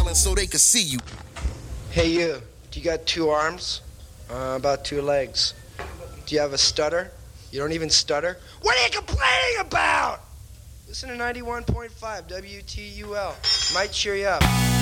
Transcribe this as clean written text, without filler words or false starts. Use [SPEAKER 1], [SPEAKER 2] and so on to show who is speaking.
[SPEAKER 1] smiling so they could see you.
[SPEAKER 2] Hey you, do you got 2 arms? About 2 legs. Do you have a stutter? You don't even stutter? What are you complaining about? Listen to 91.5 WTUL. Might cheer you up.